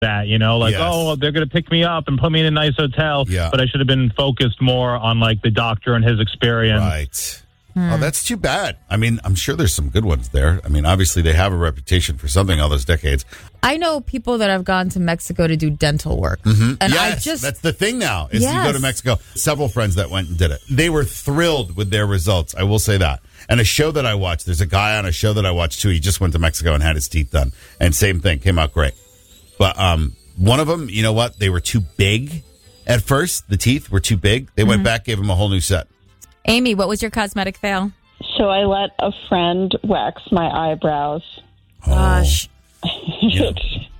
that, like, Yes. oh, they're going to pick me up and put me in a nice hotel. Yeah. But I should have been focused more on, like, the doctor and his experience. Right. Oh, that's too bad. I mean, I'm sure there's some good ones there. I mean, obviously they have a reputation for something all those decades. I know people that have gone to Mexico to do dental work. Mm-hmm. And yes, that's the thing now, is you go to Mexico. Several friends that went and did it. They were thrilled with their results. I will say that. And a show that I watched, there's a guy on a show that I watched too. He just went to Mexico and had his teeth done. And same thing, came out great. But one of them, you know what? They were too big at first. The teeth were too big. They went back, gave him a whole new set. Amy, what was your cosmetic fail? So I let a friend wax my eyebrows. Gosh. Yeah.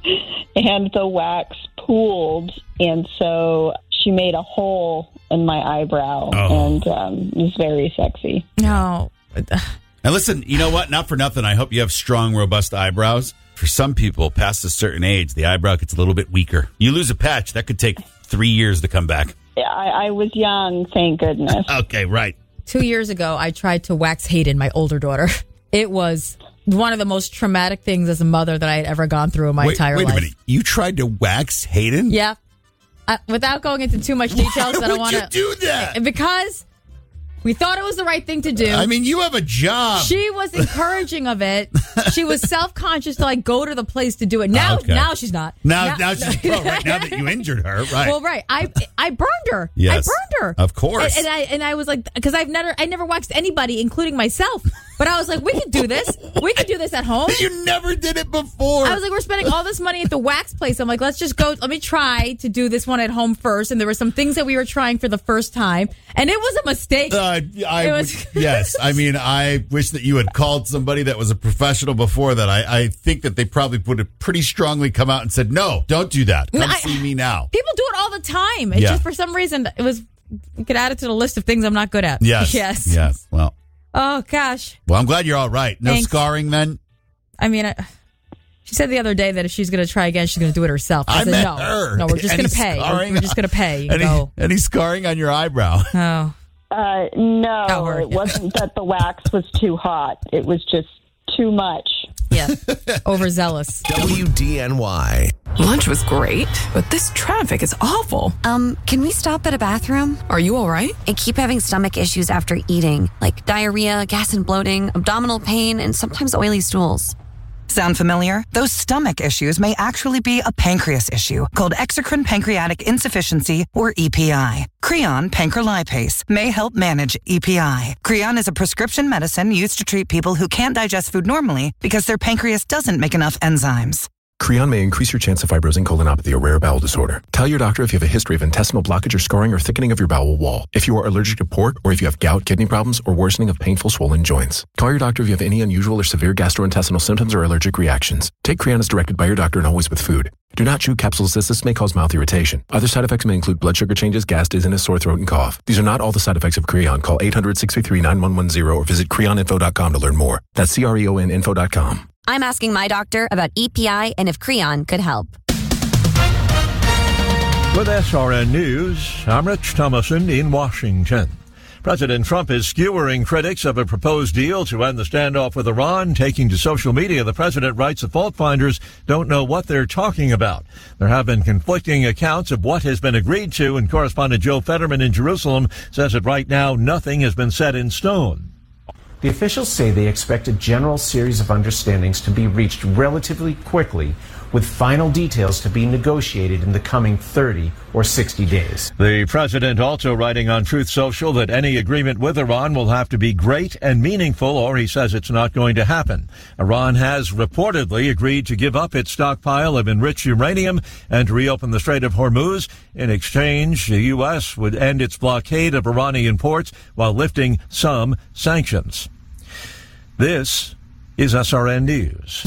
And the wax pooled, and so she made a hole in my eyebrow, and it was very sexy. No. And listen, you know what? Not for nothing. I hope you have strong, robust eyebrows. For some people, past a certain age, the eyebrow gets a little bit weaker. You lose a patch, that could take 3 years to come back. I was young, thank goodness. Okay, right. 2 years ago, I tried to wax Hayden, my older daughter. It was one of the most traumatic things as a mother that I had ever gone through in my entire life. Wait a minute. You tried to wax Hayden? Yeah. Without going into too much details, I don't want to. Why would you do that? Because we thought it was the right thing to do. I mean, you have a job. She was encouraging of it. She was self-conscious to go to the place to do it. Now she's not. Now she's pro. Right now that you injured her, right? Well, right. I burned her. Yes. I burned her. Of course. And I was like, because I never waxed anybody, including myself. But I was like, we can do this. We can do this at home. You never did it before. I was like, we're spending all this money at the wax place. I'm like, let's just go. Let me try to do this one at home first. And there were some things that we were trying for the first time, and it was a mistake. Yes. I mean, I wish that you had called somebody that was a professional before that. I think that they probably would have pretty strongly come out and said, no, don't do that. Come see me now. People do it all the time. It's just for some reason, we could add it to the list of things I'm not good at. Yes. Well. Oh, gosh. Well, I'm glad you're all right. No Thanks. scarring then? I mean, she said the other day that if she's going to try again, she's going to do it herself. I said, no. Her. No, we're just going to pay. We're just going to pay. Any scarring on your eyebrow? Oh. No, it wasn't that the wax was too hot. It was just too much. Yeah. Overzealous. WDNY. Lunch was great, but this traffic is awful. Can we stop at a bathroom? Are you all right? I keep having stomach issues after eating, like diarrhea, gas and bloating, abdominal pain, and sometimes oily stools. Sound familiar? Those stomach issues may actually be a pancreas issue called exocrine pancreatic insufficiency, or EPI. Creon pancrelipase may help manage EPI. Creon is a prescription medicine used to treat people who can't digest food normally because their pancreas doesn't make enough enzymes. Creon may increase your chance of fibrosing colonopathy, a rare bowel disorder. Tell your doctor if you have a history of intestinal blockage or scarring or thickening of your bowel wall, if you are allergic to pork, or if you have gout, kidney problems, or worsening of painful swollen joints. Call your doctor if you have any unusual or severe gastrointestinal symptoms or allergic reactions. Take Creon as directed by your doctor and always with food. Do not chew capsules as this may cause mouth irritation. Other side effects may include blood sugar changes, gas, dizziness, sore throat, and cough. These are not all the side effects of Creon. Call 800-633-9110 or visit creoninfo.com to learn more. That's creoninfo.com. I'm asking my doctor about EPI and if Creon could help. With SRN News, I'm Rich Thomason in Washington. President Trump is skewering critics of a proposed deal to end the standoff with Iran. Taking to social media, the president writes the fault finders don't know what they're talking about. There have been conflicting accounts of what has been agreed to, and correspondent Joe Fetterman in Jerusalem says that right now nothing has been set in stone. The officials say they expect a general series of understandings to be reached relatively quickly, with final details to be negotiated in the coming 30 or 60 days. The president also writing on Truth Social that any agreement with Iran will have to be great and meaningful, or he says it's not going to happen. Iran has reportedly agreed to give up its stockpile of enriched uranium and to reopen the Strait of Hormuz. In exchange, the U.S. would end its blockade of Iranian ports while lifting some sanctions. This is SRN News.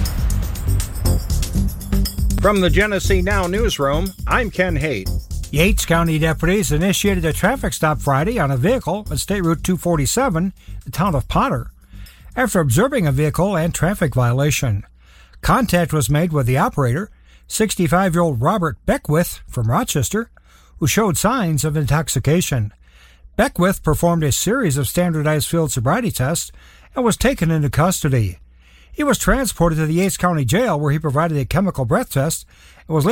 From the Genesee Now newsroom, I'm Ken Haight. Yates County deputies initiated a traffic stop Friday on a vehicle at State Route 247, the town of Potter, after observing a vehicle and traffic violation. Contact was made with the operator, 65-year-old Robert Beckwith from Rochester, who showed signs of intoxication. Beckwith performed a series of standardized field sobriety tests and was taken into custody. He was transported to the Yates County Jail where he provided a chemical breath test and was